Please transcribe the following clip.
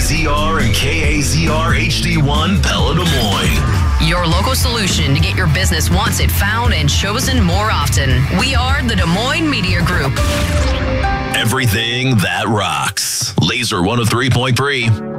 KAZR and KAZR HD1 Pella Des Moines. Your local solution to get your business once it found and chosen more often. We are the Des Moines Media Group. Everything that rocks. Laser 103.3.